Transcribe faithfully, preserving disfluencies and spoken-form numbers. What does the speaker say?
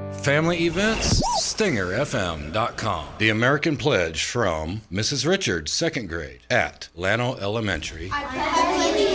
Family events, stinger f m dot com. The American Pledge from Missus Richards, second grade, at Llano Elementary. I pledge